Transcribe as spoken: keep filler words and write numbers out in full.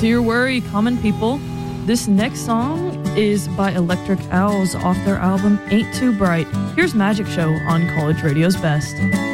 to your worry, common people. This next song is by Electric Owls off their album Ain't Too Bright. Here's Magic Show on College Radio's Best.